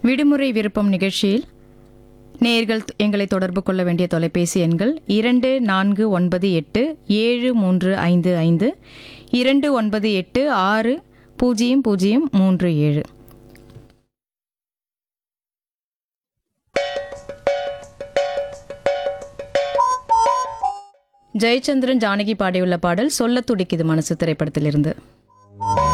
விடுமுறை விருப்பம் நிகழ்ச்சியில் நேயர்கள் எங்களை தொடர்பு கொள்ள வேண்டிய தொலைபேசி எண்கள் 29887355 29860037. ஜெயச்சந்திரன் ஜானகி பாடியுள்ள பாடல் சொல்ல துடிக்குது மனசு திரைப்படத்திலிருந்து.